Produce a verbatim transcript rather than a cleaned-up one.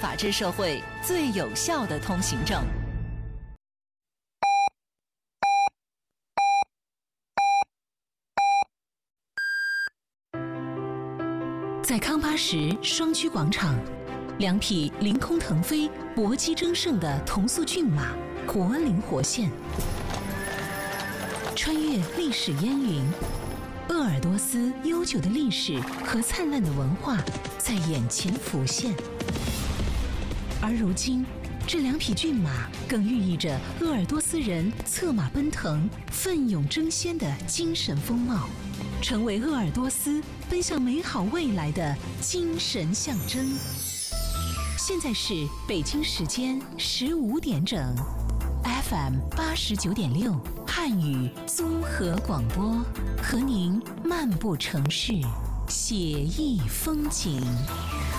法治社会最有效的通行证。在康巴什双曲广场，两匹凌空腾飞、搏击争胜的同速骏马活灵活现，穿越历史烟云，鄂尔多斯悠久的历史和灿烂的文化在眼前浮现。而如今，这两匹骏马更寓意着鄂尔多斯人策马奔腾、奋勇争先的精神风貌，成为鄂尔多斯奔向美好未来的精神象征。现在是北京时间十五点整 ，F M 八十九点六汉语综合广播，和您漫步城市，写意风景。